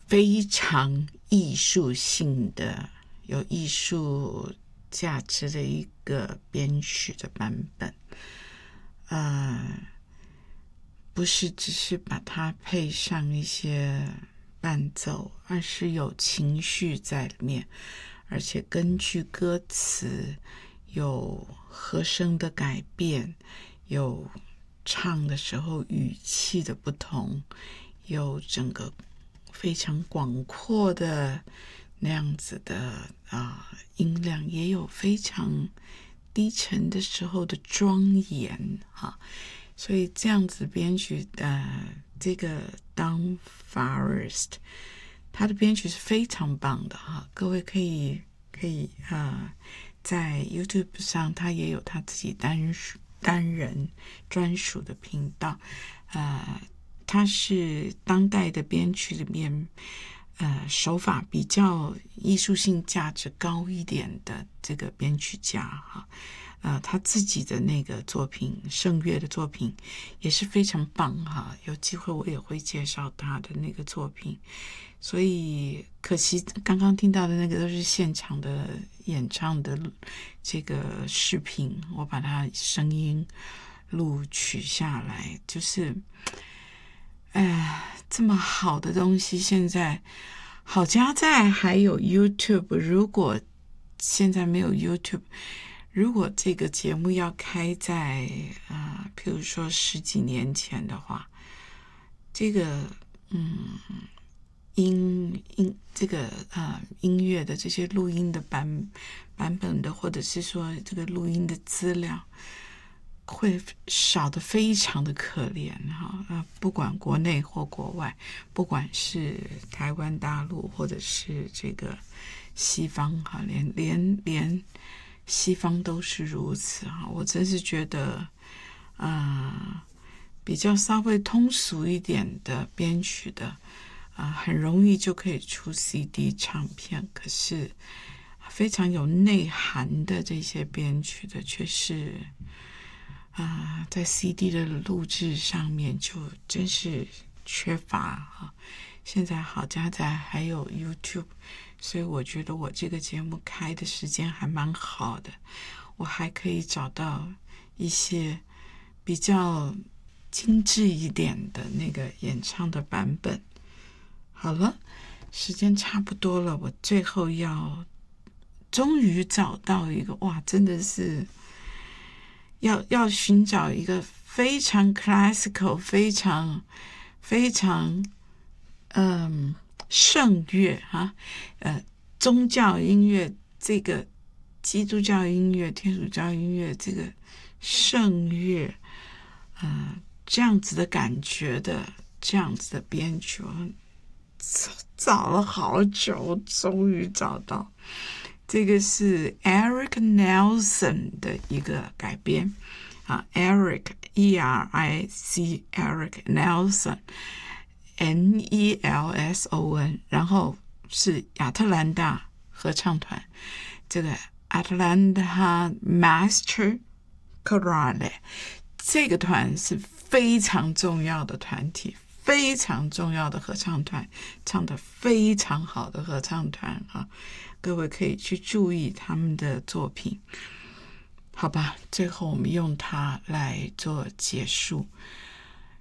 非常艺术性的、有艺术价值的一个编曲的版本。不是只是把它配上一些伴奏，而是有情绪在里面，而且根据歌词有和声的改变，有唱的时候语气的不同，有整个非常广阔的那样子的音量，也有非常低沉的时候的庄严所以这样子编曲这个 Don Forest 他的编曲是非常棒的各位可以在 YouTube 上他也有他自己单人专属的频道他是当代的编曲里面手法比较艺术性价值高一点的这个编曲家他自己的那个作品圣乐的作品也是非常棒有机会我也会介绍他的那个作品，所以可惜刚刚听到的那个都是现场的演唱的这个视频，我把它声音录取下来，就是这么好的东西现在好家在还有 YouTube， 如果现在没有 YouTube，如果这个节目要开在譬如说10几年前的话，这个这个音乐的这些录音的版本的，或者是说这个录音的资料会少得非常的可怜不管国内或国外，不管是台湾大陆或者是这个西方连西方都是如此我真是觉得比较稍微通俗一点的编曲的很容易就可以出 CD 唱片，可是非常有内涵的这些编曲的却是在 CD 的录制上面就真是缺乏现在好家在还有 YouTube， 所以我觉得我这个节目开的时间还蛮好的，我还可以找到一些比较精致一点的那个演唱的版本。好了，时间差不多了，我最后终于找到一个真的是要寻找一个非常 classical 非常圣乐宗教音乐，这个基督教音乐天主教音乐这个圣乐这样子的感觉的这样子的编曲，找了好久终于找到，这个是 Eric Nelson 的一个改编Eric E-R-I-C Eric Nelson N-E-L-S-O-N， 然后是亚特兰大合唱团，这个 Atlanta Master Chorale， 这个团是非常重要的团体，非常重要的合唱团，唱得非常好的合唱团各位可以去注意他们的作品。好吧，最后我们用它来做结束。